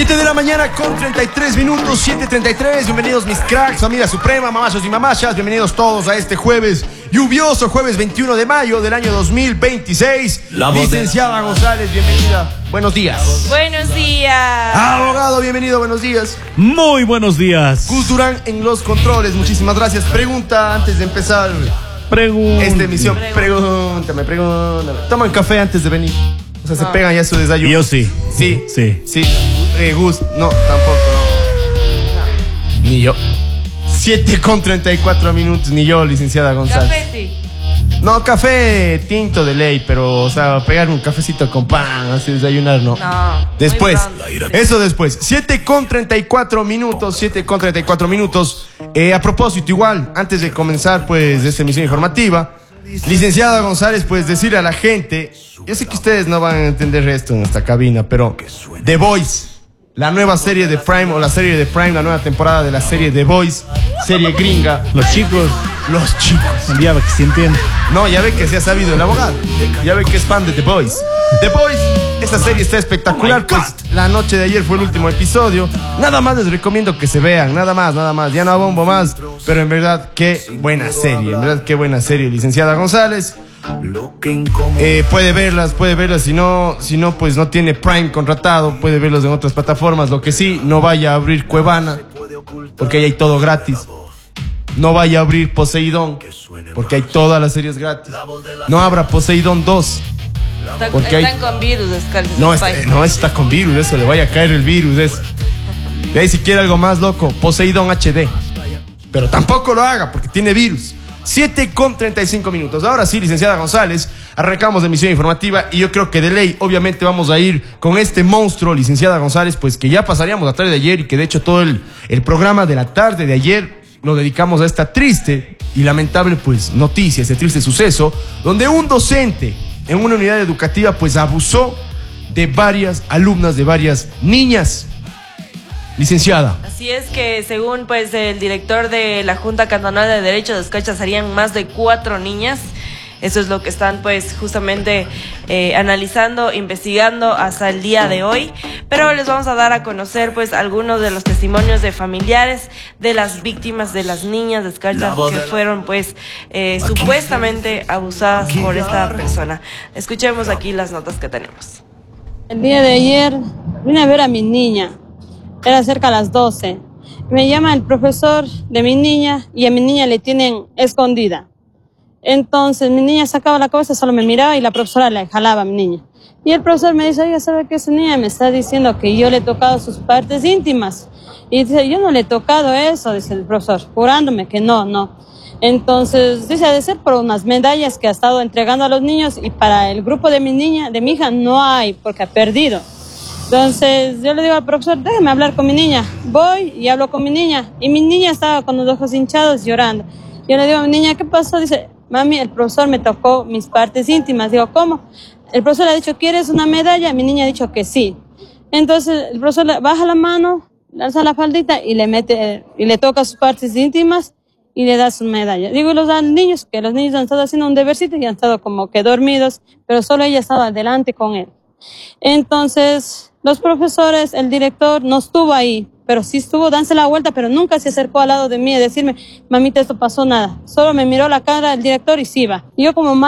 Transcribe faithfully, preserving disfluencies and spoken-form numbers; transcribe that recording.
siete de la mañana con treinta y tres minutos, siete treinta y tres. Bienvenidos mis cracks, familia suprema, mamachos y mamachas. Bienvenidos todos a este jueves lluvioso, jueves veintiuno de mayo del año dos mil veintiséis. Licenciada González, bienvenida. Buenos días. Buenos días. Abogado, bienvenido, buenos días. Muy buenos días. Gus Durán en los controles, muchísimas gracias. Pregunta antes de empezar Pregunta. esta emisión. Pregúntame, pregúntame. Toman café antes de venir. O sea, se No. pegan ya su desayuno. Yo sí. Sí. Sí. Sí. Eh, Gus, no, tampoco, no. Ni yo. siete con treinta y cuatro minutos, ni yo, licenciada González. Café, sí. No, café tinto de ley, pero, o sea, pegar un cafecito con pan, así desayunar, no. No. Después, muy pronto. eso después. siete con treinta y cuatro minutos, siete con treinta y cuatro minutos. Eh, a propósito, igual, antes de comenzar, pues, esta emisión informativa, licenciada González, pues, decirle a la gente, yo sé que ustedes no van a entender esto en esta cabina, pero The Voice, la nueva serie de Prime, o la serie de Prime, la nueva temporada de la serie The Voice, serie gringa. Los chicos, Los chicos. enviaba que se entiende. No, ya ve que se ha sabido el abogado. Ya ve que es fan de The Boys. The Boys, esta serie está espectacular. Pues la noche de ayer fue el último episodio. Nada más les recomiendo que se vean. Nada más, nada más. Ya no bombo más. Pero en verdad, qué buena serie. En verdad, qué buena serie, licenciada González. Eh, puede verlas, puede verlas. Si no, si no, pues no tiene Prime contratado. Puede verlos en otras plataformas. Lo que sí, no vaya a abrir Cuevana, porque ahí hay todo gratis. No vaya a abrir Poseidón, porque hay todas las series gratis. No abra Poseidón dos. Está- porque hay- Están con virus, descargues. No, este, no, está con virus, eso, le vaya a caer el virus, eso. De ahí si quiere algo más loco, Poseidón H D. Pero tampoco lo haga, porque tiene virus. siete con treinta y cinco minutos. Ahora sí, licenciada González, arrancamos de emisión informativa y yo creo que de ley, obviamente vamos a ir con este monstruo, licenciada González, pues que ya pasaríamos la tarde de ayer y que de hecho todo el, el programa de la tarde de ayer lo dedicamos a esta triste y lamentable pues noticia, este triste suceso, donde un docente en una unidad educativa pues abusó de varias alumnas, de varias niñas. Licenciada. Así es que según pues el director de la Junta Cantonal de Derechos de Escucha serían más de cuatro niñas. Eso es lo que están pues justamente eh, analizando, investigando hasta el día de hoy. Pero les vamos a dar a conocer pues algunos de los testimonios de familiares de las víctimas, de las niñas descalzas que fueron pues eh, supuestamente abusadas por esta persona. Escuchemos aquí las notas que tenemos. El día de ayer vine a ver a mi niña, era cerca a las doce. Me llama el profesor de mi niña y a mi niña le tienen escondida. Entonces mi niña sacaba la cabeza, solo me miraba y la profesora le jalaba a mi niña. Y el profesor me dice, oiga, ¿sabe qué? Esa niña me está diciendo que yo le he tocado sus partes íntimas. Y dice, yo no le he tocado eso, dice el profesor, jurándome que no, no. Entonces, dice, ha de ser por unas medallas que ha estado entregando a los niños y para el grupo de mi niña, de mi hija, no hay, porque ha perdido. Entonces, yo le digo al profesor, déjame hablar con mi niña. Voy y hablo con mi niña. Y mi niña estaba con los ojos hinchados llorando. Yo le digo a mi niña, ¿qué pasó? Dice, mami, el profesor me tocó mis partes íntimas. Digo, ¿cómo? El profesor le ha dicho, ¿quieres una medalla? Mi niña ha dicho que sí. Entonces, el profesor le baja la mano, le alza la faldita y le mete, y le toca sus partes íntimas y le da su medalla. Digo, y los niños, que los niños han estado haciendo un debercito y han estado como que dormidos, pero solo ella estaba adelante con él. Entonces, los profesores, el director no estuvo ahí, pero sí estuvo dándose la vuelta, pero nunca se acercó al lado de mí a decirme, mamita, esto pasó nada. Solo me miró la cara el director y se iba. Y yo como